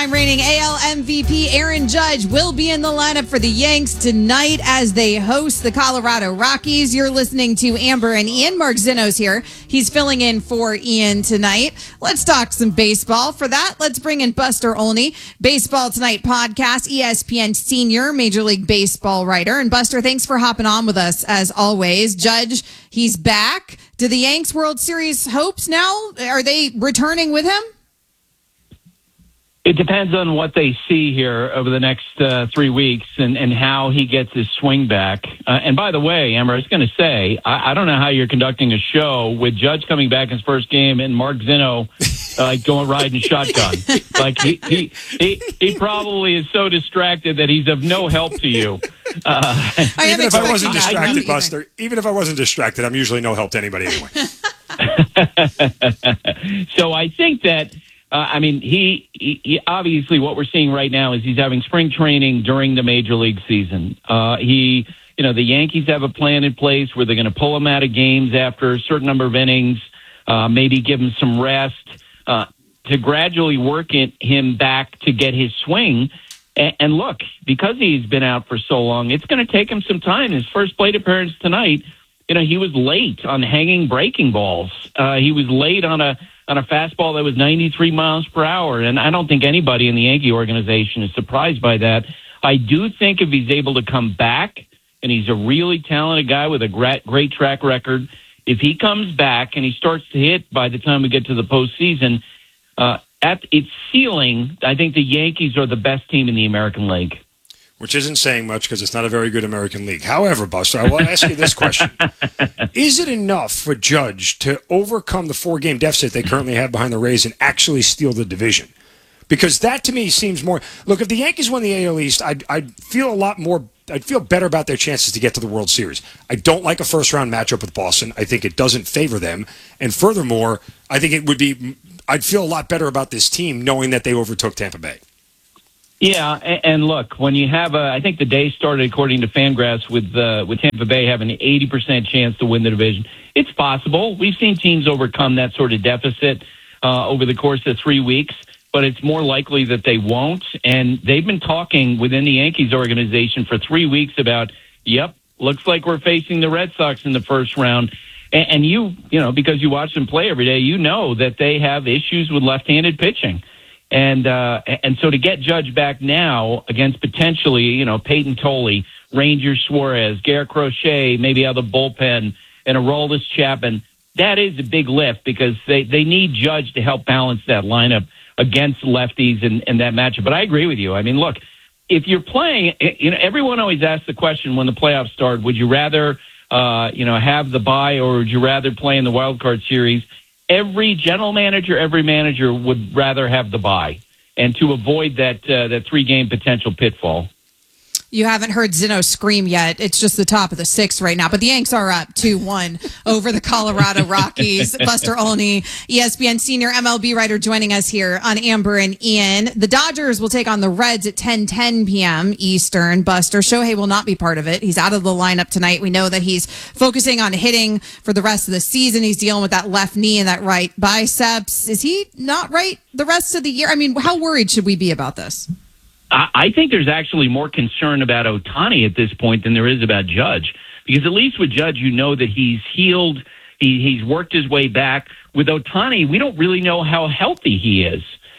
Two-time reigning AL MVP Aaron Judge will be in the lineup for the Yanks tonight as they host the Colorado Rockies. You're listening to Amber and Ian. Mark Zinno's here. He's filling in for Ian tonight. Let's talk some baseball. For that, let's bring in Buster Olney, Baseball Tonight podcast, ESPN senior Major League Baseball writer. And Buster, thanks for hopping on with us as always. Judge, he's back. Do the Yanks World Series hopes now, are they returning with him? It depends on what they see here over the next 3 weeks and how he gets his swing back. And by the way, Amber, I was going to say, I don't know how you're conducting a show with Judge coming back in his first game and Mark Zinno going riding shotgun. Like he probably is so distracted that he's of no help to you. Even if I wasn't distracted, Buster, even if I wasn't distracted, I'm usually no help to anybody anyway. So I think that, he obviously what we're seeing right now is he's having spring training during the major league season. The Yankees have a plan in place where they're going to pull him out of games after a certain number of innings, maybe give him some rest, to gradually work him back to get his swing. And look, because he's been out for so long, it's going to take him some time. His first plate appearance tonight, he was late on hanging breaking balls. He was late on a fastball that was 93 miles per hour. And I don't think anybody in the Yankee organization is surprised by that. I do think if he's able to come back, and he's a really talented guy with a great track record, if he comes back and he starts to hit by the time we get to the postseason, at its ceiling, I think the Yankees are the best team in the American League. Which isn't saying much because it's not a very good American league. However, Buster, I want to ask you this question. Is it enough for Judge to overcome the 4-game deficit they currently have behind the Rays and actually steal the division? Because that, to me, seems more... Look, if the Yankees won the AL East, I'd feel a lot more... I'd feel better about their chances to get to the World Series. I don't like a first-round matchup with Boston. I think it doesn't favor them. And furthermore, I think it would be... I'd feel a lot better about this team knowing that they overtook Tampa Bay. Yeah, and look, when you have I think the day started, according to Fangraphs, with Tampa Bay having an 80% chance to win the division. It's possible. We've seen teams overcome that sort of deficit over the course of 3 weeks, but it's more likely that they won't. And they've been talking within the Yankees organization for 3 weeks about, looks like we're facing the Red Sox in the first round. And because you watch them play every day, that they have issues with left-handed pitching. And so to get Judge back now against potentially, Peyton Tolley, Ranger Suarez, Garrett Crochet, maybe out of the bullpen, and Aroldis Chapman, that is a big lift because they need Judge to help balance that lineup against lefties and that matchup. But I agree with you. I mean, look, if you're playing, everyone always asks the question when the playoffs start, would you rather, have the bye or would you rather play in the wild card series? Every general manager, every manager would rather have the bye and to avoid that 3-game potential pitfall. You haven't heard Zinno scream yet. It's just the top of the 6th right now. But the Yanks are up 2-1 over the Colorado Rockies. Buster Olney, ESPN senior MLB writer, joining us here on Amber and Ian. The Dodgers will take on the Reds at 10:10 p.m. Eastern. Buster, Shohei will not be part of it. He's out of the lineup tonight. We know that he's focusing on hitting for the rest of the season. He's dealing with that left knee and that right biceps. Is he not right the rest of the year? I mean, how worried should we be about this? I think there's actually more concern about Ohtani at this point than there is about Judge. Because at least with Judge, that he's healed. He's worked his way back. With Ohtani, we don't really know how healthy he is.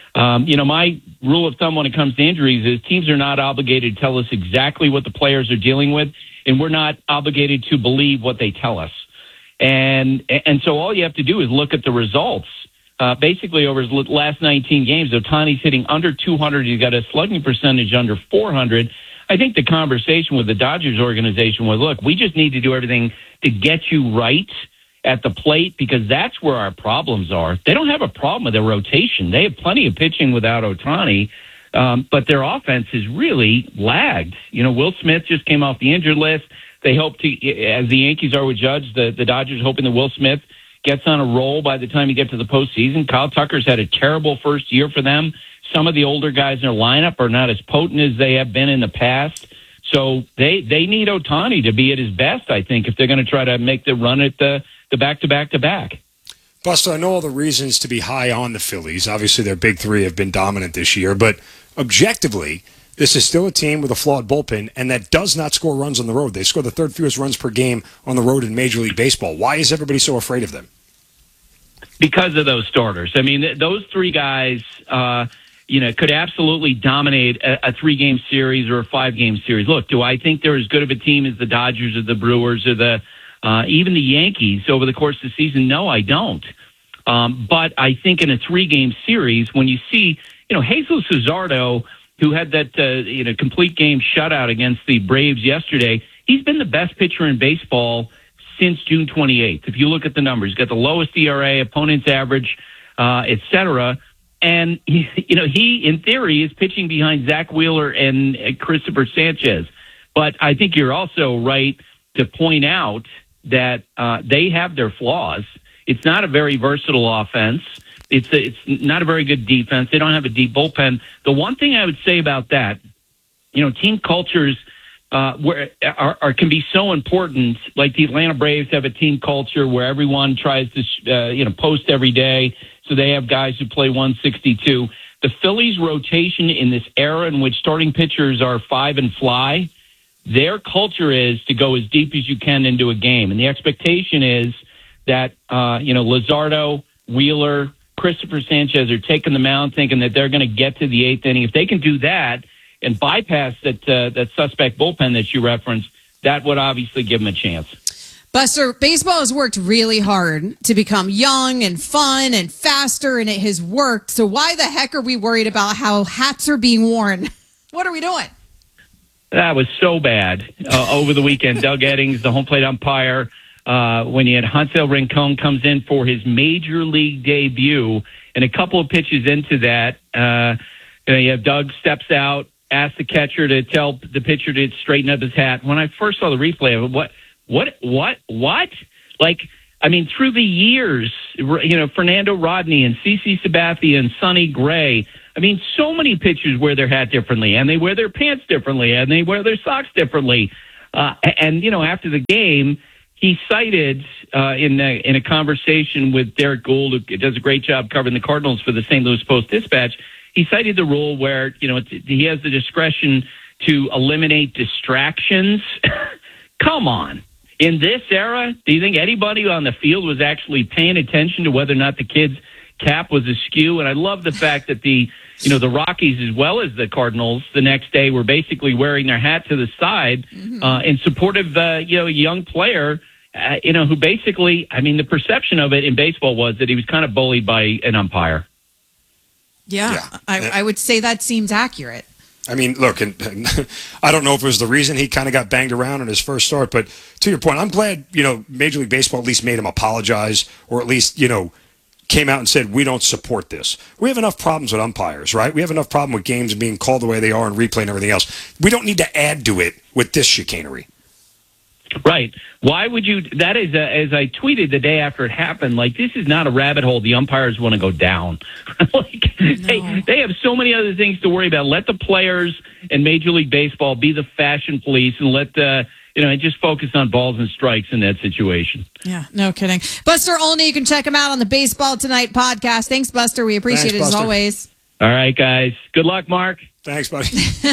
My rule of thumb when it comes to injuries is teams are not obligated to tell us exactly what the players are dealing with, and we're not obligated to believe what they tell us. And so all you have to do is look at the results. Basically, over his last 19 games, Ohtani's hitting under 200. He's got a slugging percentage under 400. I think the conversation with the Dodgers organization was, look, we just need to do everything to get you right at the plate because that's where our problems are. They don't have a problem with their rotation. They have plenty of pitching without Ohtani, but their offense has really lagged. Will Smith just came off the injured list. They hope to, as the Yankees are with Judge, the Dodgers hoping that Will Smith gets on a roll by the time you get to the postseason. Kyle Tucker's had a terrible first year for them. Some of the older guys in their lineup are not as potent as they have been in the past. So they need Ohtani to be at his best, I think, if they're going to try to make the run at the back-to-back-to-back. Buster, I know all the reasons to be high on the Phillies. Obviously, their big three have been dominant this year, but objectively, this is still a team with a flawed bullpen, and that does not score runs on the road. They score the third fewest runs per game on the road in Major League Baseball. Why is everybody so afraid of them? Because of those starters. I mean, those three guys, could absolutely dominate a 3-game series or a 5-game series. Look, do I think they're as good of a team as the Dodgers or the Brewers or even the Yankees over the course of the season? No, I don't. But I think in a 3-game series, when you see, Jesus Luzardo, who had that complete game shutout against the Braves yesterday, he's been the best pitcher in baseball since June 28th. If you look at the numbers, he's got the lowest ERA, opponent's average, et cetera. And, he, in theory, is pitching behind Zach Wheeler and Christopher Sanchez. But I think you're also right to point out that they have their flaws. It's not a very versatile offense. It's not a very good defense. They don't have a deep bullpen. The one thing I would say about that, team cultures can be so important. Like the Atlanta Braves have a team culture where everyone tries to post every day. So they have guys who play 162. The Phillies rotation in this era in which starting pitchers are 5 and fly, their culture is to go as deep as you can into a game. And the expectation is that, Luzardo, Wheeler, Christopher Sanchez are taking the mound thinking that they're going to get to the 8th inning. If they can do that and bypass that suspect bullpen that you referenced, that would obviously give them a chance. Buster, baseball has worked really hard to become young and fun and faster, and it has worked. So why the heck are we worried about how hats are being worn? What are we doing? That was so bad over the weekend. Doug Eddings, the home plate umpire, when you had Hansel Rincon comes in for his major league debut, and a couple of pitches into that, you have Doug steps out, asks the catcher to tell the pitcher to straighten up his hat. When I first saw the replay of it, what? Like, I mean, through the years, Fernando Rodney and CC Sabathia and Sonny Gray, I mean, so many pitchers wear their hat differently, and they wear their pants differently, and they wear their socks differently. After the game, he cited in a conversation with Derek Gould, who does a great job covering the Cardinals for the St. Louis Post-Dispatch, he cited the rule where, he has the discretion to eliminate distractions. Come on. In this era, do you think anybody on the field was actually paying attention to whether or not the kid's cap was askew? And I love the fact that the Rockies as well as the Cardinals the next day were basically wearing their hat to the side in support of a young player, who basically, I mean, the perception of it in baseball was that he was kind of bullied by an umpire. Yeah. I would say that seems accurate. I mean, look, and I don't know if it was the reason he kind of got banged around in his first start, but to your point, I'm glad, Major League Baseball at least made him apologize, or at least, came out and said, we don't support this. We have enough problems with umpires, right? We have enough problem with games being called the way they are and replay and everything else. We don't need to add to it with this chicanery. Right. Why would you? That is, as I tweeted the day after it happened, like, this is not a rabbit hole the umpires want to go down. They have so many other things to worry about. Let the players in Major League Baseball be the fashion police and let and just focus on balls and strikes in that situation. Yeah, no kidding. Buster Olney, you can check him out on the Baseball Tonight podcast. Thanks, Buster. We appreciate it as always. All right, guys. Good luck, Mark. Thanks, buddy.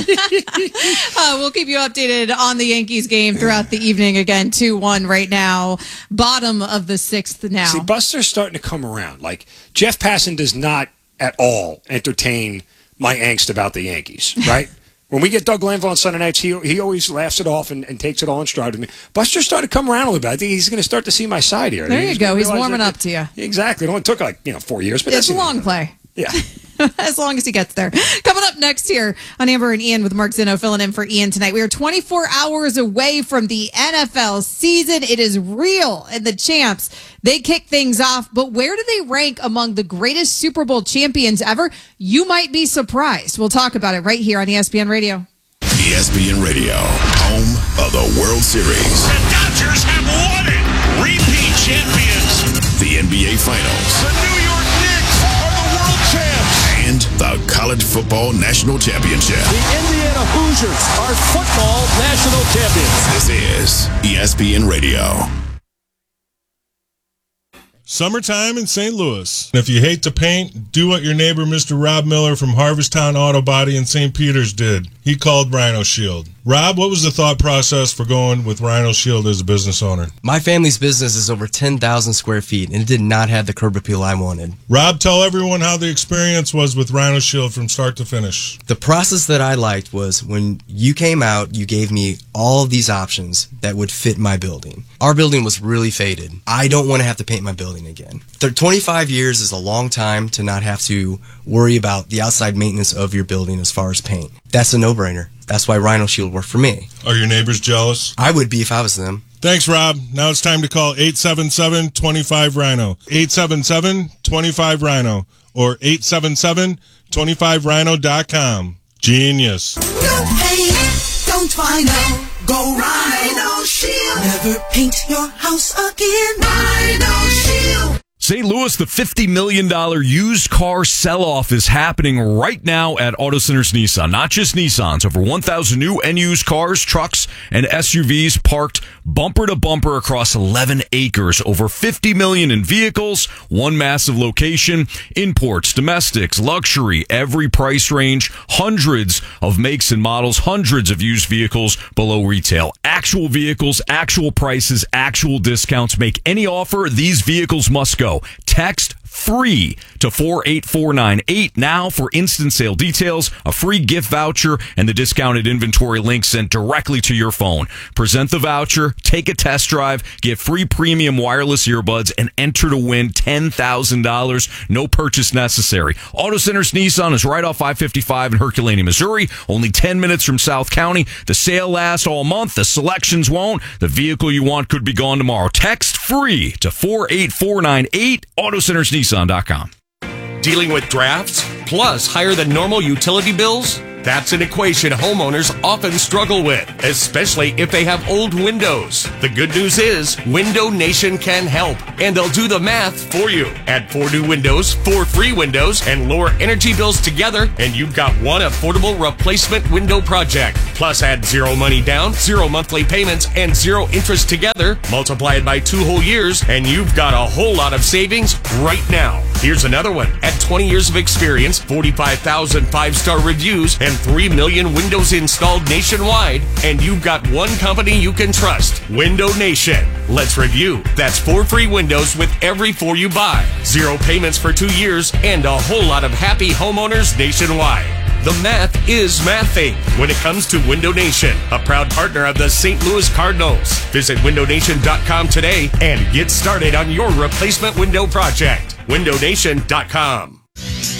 We'll keep you updated on the Yankees game throughout the evening. Again, 2-1 right now. Bottom of the 6th now. See, Buster's starting to come around. Like, Jeff Passan does not at all entertain my angst about the Yankees, right? When we get Doug Glanville on Sunday nights, he always laughs it off and takes it all in stride with me. Buster's starting to come around a little bit. I think he's going to start to see my side here. There you go. He's warming up to you. Exactly. It only took 4 years. But it's a long play. Yeah. As long as he gets there. Coming up next here on Amber and Ian with Mark Zinno filling in for Ian tonight. We are 24 hours away from the NFL season. It is real, and the champs, they kick things off. But where do they rank among the greatest Super Bowl champions ever? You might be surprised. We'll talk about it right here on ESPN Radio. ESPN Radio, home of the World Series. The Dodgers have won it. Repeat champions. The NBA Finals. The New York Knicks are the world champs. And the College Football National Championship. The Indiana Hoosiers are football national champions. This is ESPN Radio. Summertime in St. Louis. If you hate to paint, do what your neighbor Mr. Rob Miller from Harvesttown Auto Body in St. Peters did. He called Rhino Shield. Rob, what was the thought process for going with Rhino Shield as a business owner? My family's business is over 10,000 square feet, and it did not have the curb appeal I wanted. Rob, tell everyone how the experience was with Rhino Shield from start to finish. The process that I liked was when you came out, you gave me all of these options that would fit my building. Our building was really faded. I don't want to have to paint my building again. 25 years is a long time to not have to worry about the outside maintenance of your building as far as paint. That's a no-brainer. That's why Rhino Shield worked for me. Are your neighbors jealous? I would be if I was them. Thanks, Rob. Now it's time to call 877-25-RHINO. 877-25-RHINO or 877-25rhino.com. Genius. No paint, don't Rhino. Go Rhino Shield. Never paint your house again. Rhino Shield. St. Louis, the $50 million used car sell-off is happening right now at Auto Centers Nissan. Not just Nissans, over 1,000 new and used cars, trucks, and SUVs parked bumper to bumper across 11 acres. Over 50 million in vehicles, one massive location, imports, domestics, luxury, every price range, hundreds of makes and models, hundreds of used vehicles below retail. Actual vehicles, actual prices, actual discounts. Make any offer, these vehicles must go. Text free to 48498 now for instant sale details, a free gift voucher, and the discounted inventory link sent directly to your phone. Present the voucher, take a test drive, get free premium wireless earbuds, and enter to win $10,000. No purchase necessary. Auto Centers Nissan is right off I-55 in Herculaneum, Missouri. Only 10 minutes from South County. The sale lasts all month. The selections won't. The vehicle you want could be gone tomorrow. Text free to 48498. AutoCentersNissan.com. Dealing with drafts, plus higher than normal utility bills? That's an equation homeowners often struggle with, especially if they have old windows. The good news is, Window Nation can help, and they'll do the math for you. Add 4 new windows, 4 free windows, and lower energy bills together, and you've got one affordable replacement window project. Plus, add 0 money down, 0 monthly payments, and 0 interest together. Multiply it by 2 whole years, and you've got a whole lot of savings right now. Here's another one. At 20 years of experience, 45,000 5-star reviews, and 3 million windows installed nationwide, and you've got one company you can trust, Window Nation. Let's review. That's 4 free windows with every 4 you buy, 0 payments for 2 years, and a whole lot of happy homeowners nationwide. The math is mathing when it comes to Window Nation, a proud partner of the St. Louis Cardinals. Visit windownation.com today and get started on your replacement window project. windownation.com.